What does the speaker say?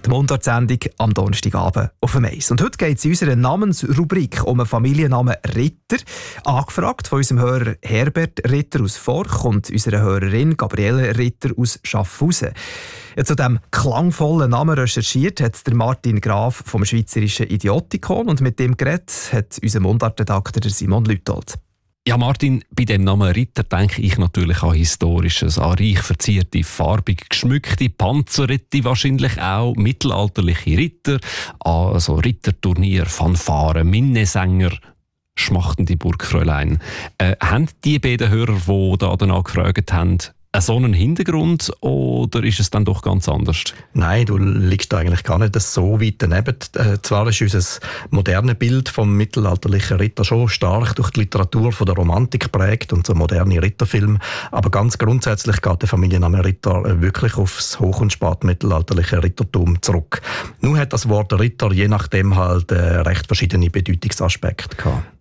Die Mundartsendung am Donnerstagabend auf dem Eis. Und heute geht es in unserer Namensrubrik um einen Familiennamen Ritter. Angefragt von unserem Hörer Herbert Ritter aus Forch und unserer Hörerin Gabriele Ritter aus Schaffhausen. Ja, zu diesem klangvollen Namen recherchiert hat der Martin Graf vom Schweizerischen Idiotikon und mit dem geredet hat unser Mundartredakteur Simon Lütold. Ja, Martin, bei dem Namen Ritter denke ich natürlich an Historisches, an reich verzierte, farbig geschmückte Panzerritter, wahrscheinlich auch mittelalterliche Ritter, an so Ritterturnier, Fanfaren, Minnesänger, schmachtende Burgfräulein. Haben die beiden Hörer, die da danach gefragt haben, so einen Hintergrund oder ist es dann doch ganz anders? Nein, du liegst eigentlich gar nicht so weit daneben. Zwar ist unser modernes Bild vom mittelalterlichen Ritter schon stark durch die Literatur von der Romantik geprägt und so moderne Ritterfilme, aber ganz grundsätzlich geht der Familienname Ritter wirklich aufs hoch- und spätmittelalterliche Rittertum zurück. Nun hat das Wort Ritter je nachdem halt recht verschiedene Bedeutungsaspekte gehabt.